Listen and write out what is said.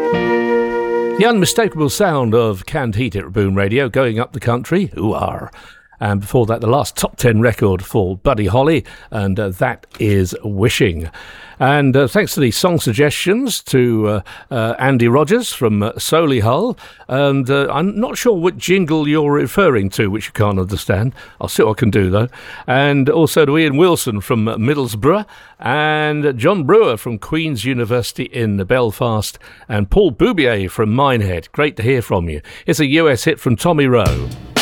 The unmistakable sound of Canned Heat at Boom Radio, going up the country. Ooh-ah. And before that, the last top 10 record for Buddy Holly, and that is Wishing. And thanks to the song suggestions to Andy Rogers from Solihull. And I'm not sure what jingle you're referring to, which you can't understand. I'll see what I can do, though. And also to Ian Wilson from Middlesbrough, and John Brewer from Queen's University in Belfast, and Paul Boubier from Minehead. Great to hear from you. It's a US hit from Tommy Rowe.